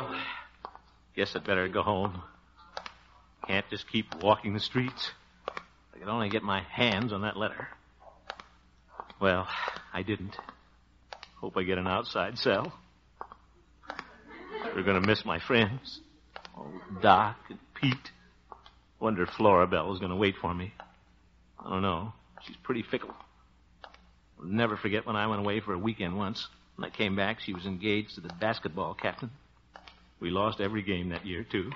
Well, guess I'd better go home. Can't just keep walking the streets. I could only get my hands on that letter. Well, I didn't. Hope I get an outside cell. We're going to miss my friends. Oh, Doc and Pete. Wonder if Flora Bell is going to wait for me. I don't know. She's pretty fickle. I'll never forget when I went away for a weekend once. When I came back, she was engaged to the basketball captain. We lost every game that year, too.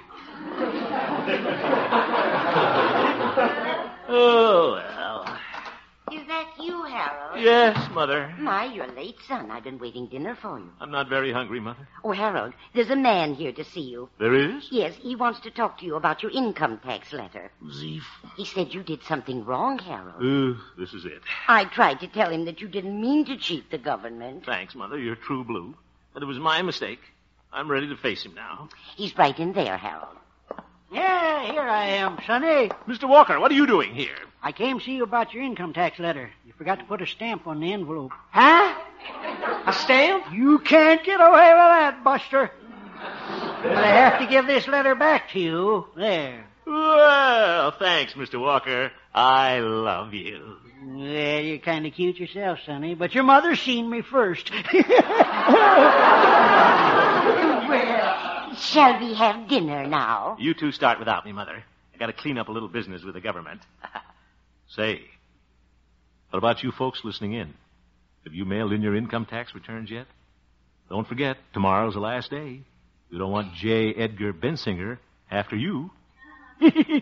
Oh, well. Is that you, Harold? Yes, Mother. My, you're late, son. I've been waiting dinner for you. I'm not very hungry, Mother. Oh, Harold, there's a man here to see you. There is? Yes, he wants to talk to you about your income tax letter. Zeef. He said you did something wrong, Harold. This is it. I tried to tell him that you didn't mean to cheat the government. Thanks, Mother. You're true blue. But it was my mistake. I'm ready to face him now. He's right in there, Harold. Yeah, here I am, Sonny. Mr. Walker, what are you doing here? I came to see you about your income tax letter. You forgot to put a stamp on the envelope. Huh? A stamp? You can't get away with that, Buster. But I have to give this letter back to you. There. Well, thanks, Mr. Walker. I love you. Well, you're kind of cute yourself, Sonny, but your mother's seen me first. Well, shall we have dinner now? You two start without me, Mother. I got to clean up a little business with the government. Say, what about you folks listening in? Have you mailed in your income tax returns yet? Don't forget, tomorrow's the last day. You don't want J. Edgar Bensinger after you.